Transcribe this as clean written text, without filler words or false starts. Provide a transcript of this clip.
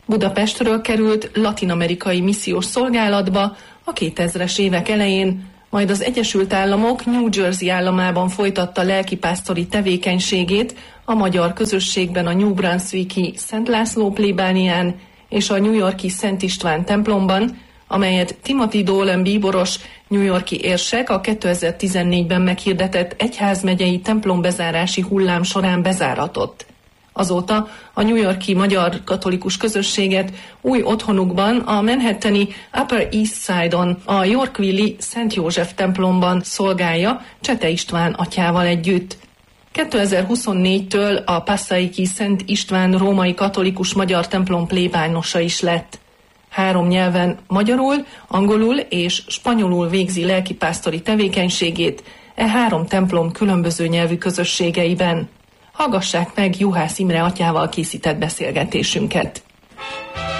Budapestről került latin-amerikai missziós szolgálatba a 2000-es évek elején, majd az Egyesült Államok New Jersey államában folytatta lelkipásztori tevékenységét a magyar közösségben a New Brunswicki Szent László plébánián és a New York-i Szent István templomban, amelyet Timothy Dolan bíboros, New York-i érsek a 2014-ben meghirdetett egyházmegyei templombezárási hullám során bezáratott. Azóta a New York-i magyar katolikus közösséget új otthonukban, a manhattani Upper East Side-on, a Yorkville-i Szent József templomban szolgálja Csete István atyával együtt. 2024-től a Passaiki Szent István római katolikus magyar templom plébánosa is lett. 3 nyelven, magyarul, angolul és spanyolul végzi lelkipásztori tevékenységét 3 templom különböző nyelvű közösségeiben. Hallgassák meg Juhász Imre atyával készített beszélgetésünket.